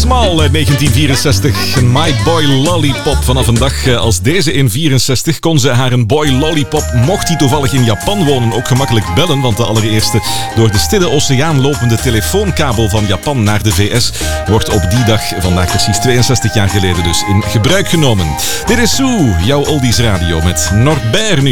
Small uit 1964. My Boy Lollipop. Vanaf een dag als deze in 64 kon ze haar een Boy Lollipop, mocht hij toevallig in Japan wonen, ook gemakkelijk bellen. Want de allereerste door de Stille Oceaan lopende telefoonkabel van Japan naar de VS wordt op die dag, vandaag precies 62 jaar geleden dus, in gebruik genomen. Dit is Sue, jouw Oldies Radio met Norbert nu.